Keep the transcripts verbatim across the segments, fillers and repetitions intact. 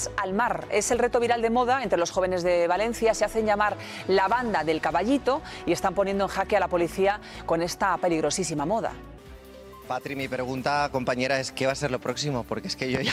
Caballeritas al mar. Es el reto viral de moda entre los jóvenes de Valencia. Se hacen llamar la banda del caballito y están poniendo en jaque a la policía con esta peligrosísima moda. Patri, mi pregunta, compañera, es ¿qué va a ser lo próximo? Porque es que yo ya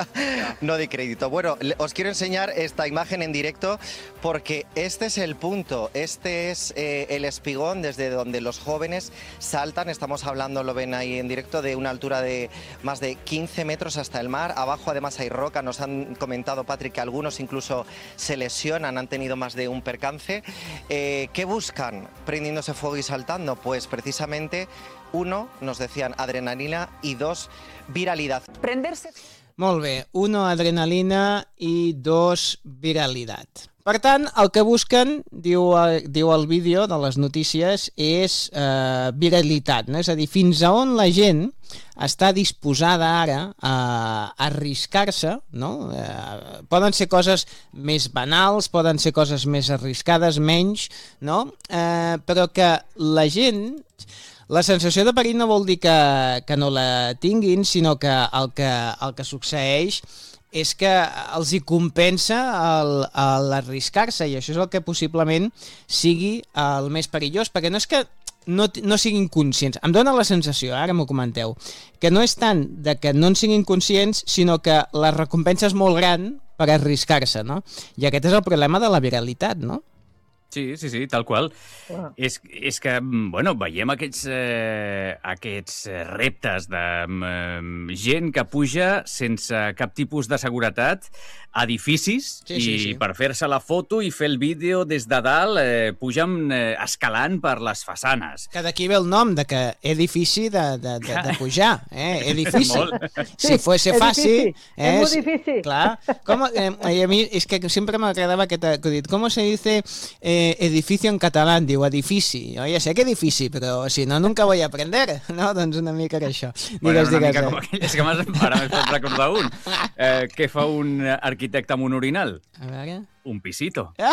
no doy crédito. Bueno, os quiero enseñar esta imagen en directo porque este es el punto, este es eh, el espigón desde donde los jóvenes saltan. Estamos hablando, lo ven ahí en directo, de una altura de más de quince metros hasta el mar. Abajo además hay roca, nos han comentado, Patri, que algunos incluso se lesionan, han tenido más de un percance. Eh, ¿Qué buscan prendiéndose fuego y saltando? Pues precisamente... Uno, nos decían adrenalina, i dos, viralidad. Prenderse... Molt bé, uno, adrenalina, i dos, viralitat. Per tant, el que busquen, diu, diu el vídeo de les notícies, és eh, viralitat, no? És a dir, fins a on la gent està disposada ara a arriscar-se, no? Eh, poden ser coses més banals, poden ser coses més arriscades, menys, no? Eh, però que la gent... La sensació de perill no vol dir que, que no la tinguin, sinó que el que, el que succeeix és que els hi compensa l'arriscar-se, i això és el que possiblement sigui el més perillós, perquè no és que no, no siguin conscients. Em dóna la sensació, ara m'ho comenteu, que no és tant de que no en siguin conscients, sinó que la recompensa és molt gran per arriscar-se, no? I aquest és el problema de la viralitat, no? Sí, sí, sí, tal qual. Ah. És, és que, bueno, veiem aquests, eh, aquests reptes de eh, gent que puja sense cap tipus de seguretat a edificis sí, sí, i sí. per fer-se la foto i fer el vídeo des de dalt eh, pugen eh, escalant per les façanes. Que d'aquí ve el nom, de que edifici de, de, de, de pujar, eh? Edifici. Si fuese fàcil... És molt difícil. Clar. Com, eh, a mi és que sempre m'agradava aquest acudit. Com se dice... Eh, edificio en catalán, diu edifici. Jo ja sé que edifici, però si no, nunca voy a aprender. No? Doncs una mica que això. Digues, bueno, una digues, mica eh. com aquelles que m'has ara m'has fet recordar un. Eh, què fa un arquitecte amb un orinal? A veure... Un pisito. Ah.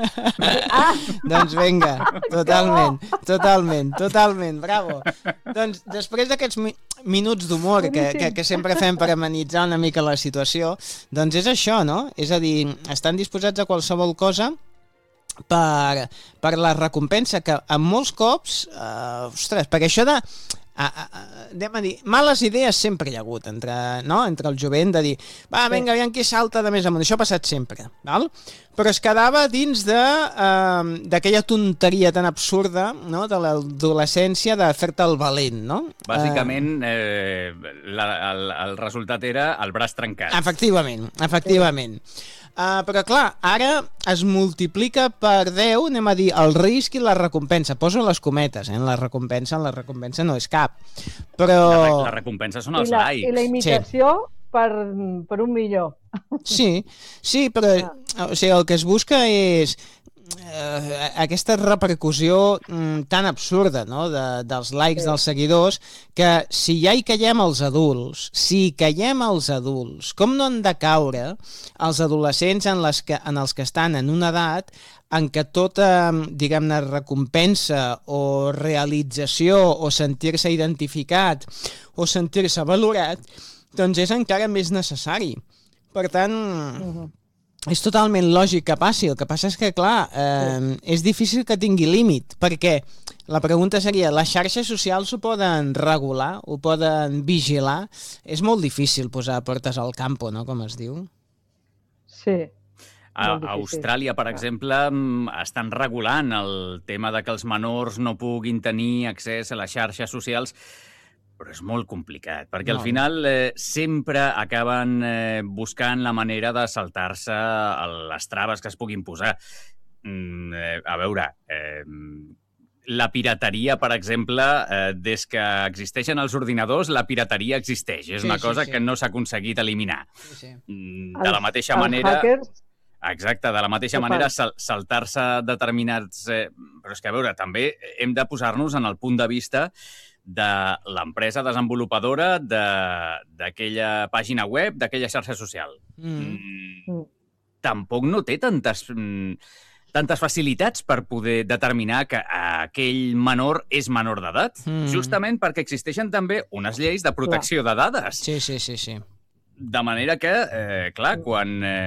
Ah. Doncs vinga, totalment, totalment, totalment, bravo. Doncs després d'aquests mi minuts d'humor que, que, que sempre fem per amenitzar una mica la situació, doncs és això, no? És a dir, estan disposats a qualsevol cosa per, per la recompensa, que en molts cops, eh, ostres, perquè això de, a, a, anem a dir, males idees sempre hi ha hagut entre, no? entre el jovent, de dir, va, vinga, aviam qui salta de més amunt, això ha passat sempre, val? Però es quedava dins de eh, d'aquella tonteria tan absurda, no? De l'adolescència, de fer-te el valent, no? Bàsicament, eh, la, el, el resultat era el braç trencat. Efectivament, efectivament. Uh, però clar, ara es multiplica per deu, anem a dir, el risc i la recompensa. Poso les cometes, eh? La recompensa, la recompensa no és cap. Però... La, la recompensa són els I la, likes. I la imitació sí. per, per un millor. Sí, sí, però o sigui, el que es busca és eh, aquesta repercussió mm, tan absurda, no? de, dels likes sí. dels seguidors, que si ja hi caiem els adults, si hi caiem els adults, com no han de caure els adolescents en, les que, en els que estan en una edat en què tota, diguem-ne, recompensa o realització o sentir-se identificat o sentir-se valorat, doncs és encara més necessari. Per tant... Uh-huh. És totalment lògic que passi, el que passa és que, clar, eh, és difícil que tingui límit, perquè la pregunta seria, les xarxes socials ho poden regular, ho poden vigilar? És molt difícil posar portes al campo, no?, com es diu. Sí. A Austràlia, per exemple, estan regulant el tema de que els menors no puguin tenir accés a les xarxes socials, però és molt complicat, perquè no. al final eh, sempre acaben eh, buscant la manera de saltar-se les traves que es puguin posar. Mm, eh, a veure, eh, la pirateria, per exemple, eh, des que existeixen els ordinadors, la pirateria existeix. És sí, una cosa sí, sí. que no s'ha aconseguit eliminar. Sí, sí. De els, la mateixa manera... Hackers... Exacte, de la mateixa manera sal saltar-se determinats... Eh, però és que, a veure, també hem de posar-nos en el punt de vista de l'empresa desenvolupadora d'aquella pàgina web, d'aquella xarxa social. Mm. Mm. Tampoc no té tantes, tantes facilitats per poder determinar que aquell menor és menor d'edat, mm. justament perquè existeixen també unes lleis de protecció Clar. de dades. Sí, sí, sí, sí. De manera que, eh, clar, quan... Eh,